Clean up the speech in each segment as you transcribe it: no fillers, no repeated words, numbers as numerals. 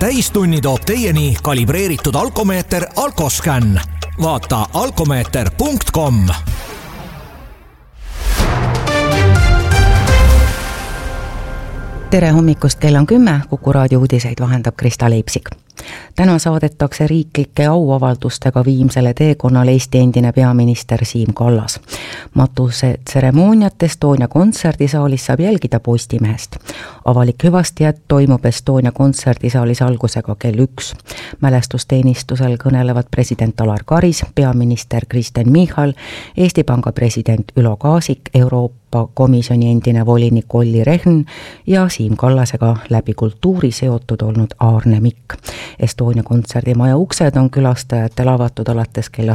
täistunni toob teieni kalibreeritud alkomeeter Alkoscan. Vaata alkomeeter.com. Tere hommikust, kell on 10, Kuku raadio uudiseid vahendab Krista Leipsik. Täna saadetakse riiklike auavaldustega viimsele teekonnale Eesti endine peaminister Siim Kallas. Matuse tseremooniat Estonia kontserdisaalis saab jälgida Postimehest. Avalik hüvastijät toimub Estonia kontserdisaalis algusega kell 1. Mälestusteenistusel kõnelevad president Alar Karis, peaminister Kristen Michal, Eesti Panga president Ülo Kaasik, Euroopa Komisjoni endine volinik Olli Rehn ja Siim Kallasega läbi kultuuri seotud olnud Aarne Mikk. Estonia kontserdimaja uksed on külastajatel avatud alates kella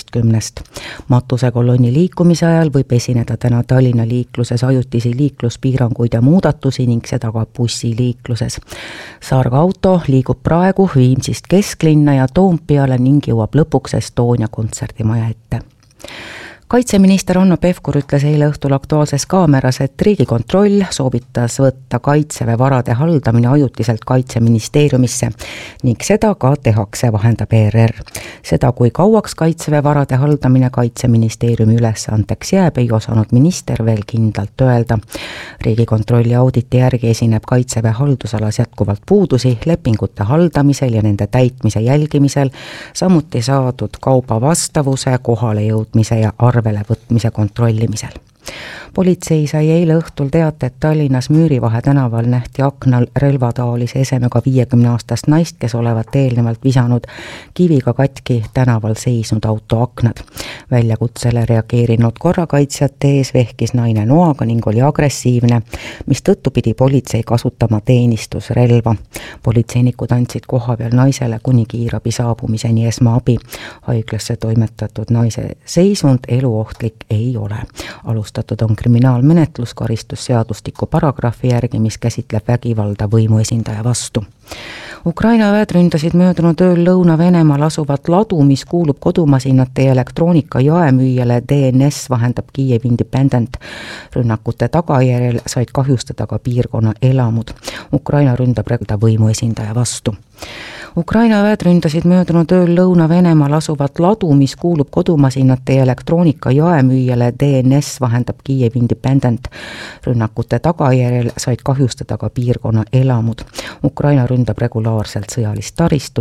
11. Matusekolonni liikumise ajal võib esineda täna Tallinna liikluses ajutisi liikluspiiranguid ja muudatusi ning seda ka bussiliikluses. Saarga auto liigub praegu Viimsist kesklinna ja Toompeale ning jõuab lõpuks Estonia kontserdimaja ette. Kaitseminister Hanno Pevkur ütles eile õhtul Aktuaalses Kaameras, et Riigikontroll soovitas võtta Kaitseväe varade haldamine ajutiselt Kaitseministeeriumisse ning seda ka tehakse, vahendab ERR. Seda, kui kauaks Kaitseväe varade haldamine Kaitseministeeriumi ülesandeks jääb, ei osanud minister veel kindlalt öelda. Riigikontrolli auditi järgi esineb Kaitseväe haldusalas jätkuvalt puudusi lepingute haldamisel ja nende täitmise jälgimisel, samuti saadud kauba vastavuse, kohale jõudmise ja arvele võtmise kontrollimisel. Politsei sai eile õhtul teate, et Tallinnas Müürivahe tänaval nähti aknal relvataolise esemega 50-aastast naist, kes olevat eelnevalt visanud kiviga katki tänaval seisnud auto aknad. Väljakutsele reageerinud korrakaitsjate ees vehkis naine noaga ning oli agressiivne, mis tõttu pidi politsei kasutama teenistusrelva. Politseinikud andsid kohapeal naisele kuni kiirabi saabumiseni esmaabi. Haiglasse toimetatud naise seisund eluohtlik ei ole. Alustatud on kriminaalmenetlus karistusseadustiku paragrahvi järgi, mis käsitleb vägivalda võimuesindaja vastu. Ukraina väed ründasid möödunud ööl Lõuna-Venemaal asuvat ladu, mis kuulub kodumasinate ja elektroonika jaemüüjale DNS, vahendab Kiev Independent. Rünnakute tagajärjel said kahjustada ka piirkonna elamud. Ukraina ründab võimuesindaja vastu. Ukraina väed ründasid möödunud ööl Lõuna-Venemaal asuvat ladu, mis kuulub kodumasinate ja elektroonika jaemüüjale DNS, vahendab Kiev Independent. Rünnakute tagajärjel said kahjustada ka piirkonna elamud. Ukraina ründab regulaarselt sõjalist taristut